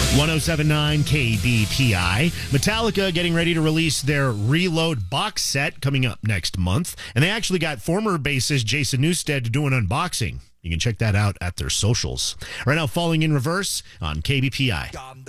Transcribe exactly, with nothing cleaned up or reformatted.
one oh seven point nine K B P I. Metallica getting ready to release their Reload box set coming up next month. And they actually got former bassist Jason Newsted to do an unboxing. You can check that out at their socials. Right now, Falling in Reverse on K B P I.